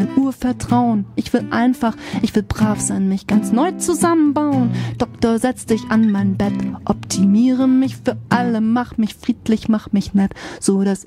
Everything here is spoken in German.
mein Urvertrauen. Ich will brav sein, mich ganz neu zusammenbauen. Doktor, setz dich an mein Bett, optimiere mich für alle, mach mich friedlich, mach mich nett, so dass